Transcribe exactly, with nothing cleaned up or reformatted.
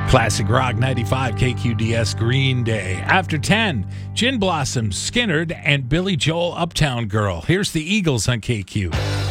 Classic Rock ninety-five K Q D S Green Day. After ten, Gin Blossoms, Skinnerd, and Billy Joel Uptown Girl. Here's the Eagles on K Q.